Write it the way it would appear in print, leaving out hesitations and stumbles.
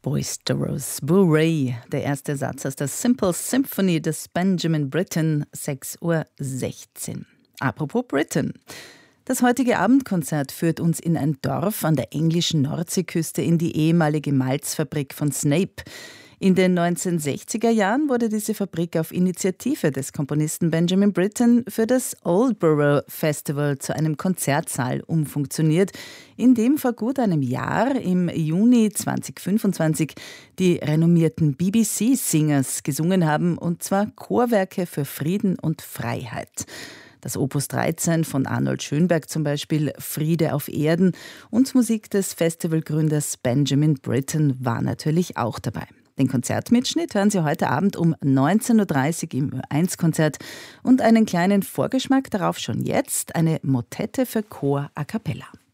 Boisterous Booray, der erste Satz aus der Simple Symphony des Benjamin Britten, 6:16 Uhr. Apropos Britten. Das heutige Abendkonzert führt uns in ein Dorf an der englischen Nordseeküste in die ehemalige Malzfabrik von Snape. In den 1960er Jahren wurde diese Fabrik auf Initiative des Komponisten Benjamin Britten für das Oldborough Festival zu einem Konzertsaal umfunktioniert, in dem vor gut einem Jahr, im Juni 2025, die renommierten BBC-Singers gesungen haben, und zwar Chorwerke für Frieden und Freiheit. Das Opus 13 von Arnold Schönberg zum Beispiel, Friede auf Erden, und Musik des Festivalgründers Benjamin Britten war natürlich auch dabei. Den Konzertmitschnitt hören Sie heute Abend um 19:30 Uhr im Ö1-Konzert und einen kleinen Vorgeschmack darauf schon jetzt, eine Motette für Chor a cappella.